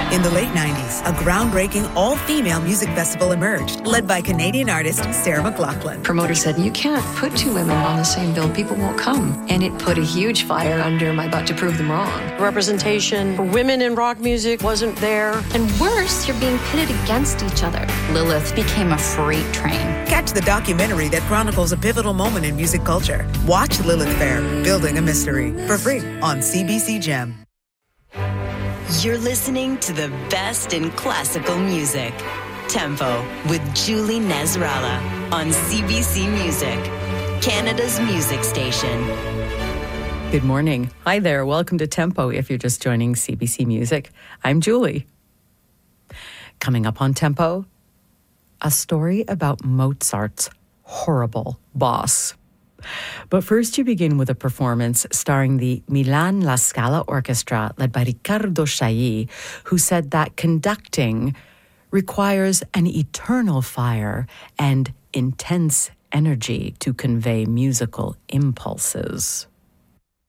In the late 90s, a groundbreaking all-female music festival emerged, led by Canadian artist Sarah McLachlan. Promoter said, you can't put two women on the same bill. People won't come. And it put a huge fire under my butt to prove them wrong. Representation for women in rock music wasn't there. And worse, you're being pitted against each other. Lilith became a freight train. Catch the documentary that chronicles a pivotal moment in music culture. Watch Lilith Fair, Building a Mystery, for free on CBC Gem. You're listening to the best in classical music. Tempo with Julie Nasrallah on CBC Music, Canada's music station. Good morning. Hi there. Welcome to Tempo if you're just joining CBC Music. I'm Julie. Coming up on Tempo, a story about Mozart's horrible boss. But first, you begin with a performance starring the Milan La Scala Orchestra, led by Riccardo Chailly, who said that conducting requires an eternal fire and intense energy to convey musical impulses.